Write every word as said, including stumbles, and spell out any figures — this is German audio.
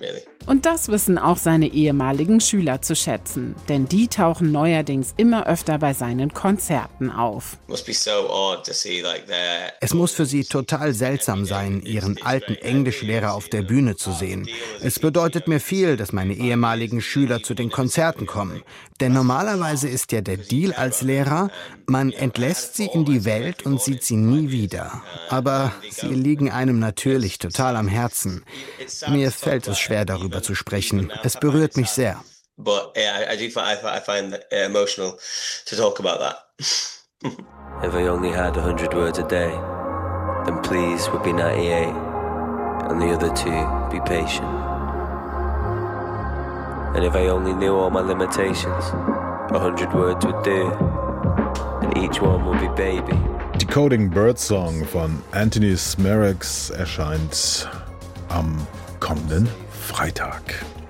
Und das wissen auch seine ehemaligen Schüler zu schätzen, denn die tauchen neuerdings immer öfter bei seinen Konzerten auf. Es muss für sie total seltsam sein, ihren alten Englischlehrer auf der Bühne zu sehen. Es bedeutet mir viel, dass meine ehemaligen Schüler zu den Konzerten kommen. Denn normalerweise ist ja der Deal als Lehrer, man entlässt sie in die Welt und sieht sie nie wieder. Aber sie liegen einem natürlich total am Herzen. Mir fällt es schwer, darüber zu sprechen. Es berührt mich sehr. If I only had a hundred words a day, then please would be ninety-eight, and the other two be patient. And if I only knew all my limitations, a hundred words would do, and each one would be baby. Decoding Bird Song von Anthony Smerix erscheint am kommenden Freitag.